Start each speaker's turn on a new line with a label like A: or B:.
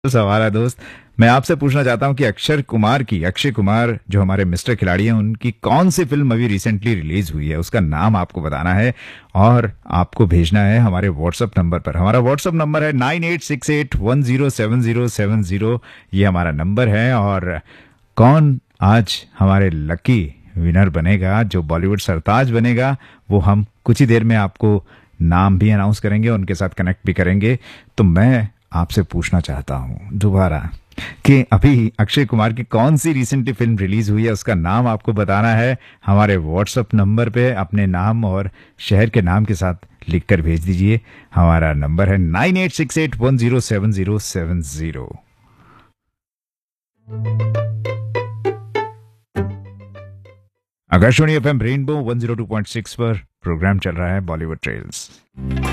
A: सवाल है दोस्त। मैं आपसे पूछना चाहता हूँ कि अक्षय कुमार जो हमारे मिस्टर खिलाड़ी हैं, उनकी कौन सी फिल्म अभी रिसेंटली रिलीज हुई है, उसका नाम आपको बताना है और आपको भेजना है हमारे व्हाट्सएप नंबर पर। हमारा व्हाट्सएप नंबर है 9868107070। ये हमारा नंबर है। और कौन आज हमारे लकी विनर बनेगा, जो बॉलीवुड सरताज बनेगा, वो हम कुछ ही देर में आपको नाम भी अनाउंस करेंगे, उनके साथ कनेक्ट भी करेंगे। तो मैं आपसे पूछना चाहता हूँ दोबारा कि अभी अक्षय कुमार की कौन सी रिसेंटली फिल्म रिलीज हुई है, उसका नाम आपको बताना है। हमारे व्हाट्सएप नंबर पे अपने नाम और शहर के नाम के साथ लिखकर भेज दीजिए। हमारा नंबर है 9868107070। आकाशवाणी एफएम रेनबो 102.6 पर प्रोग्राम चल रहा है बॉलीवुड ट्रेल्स।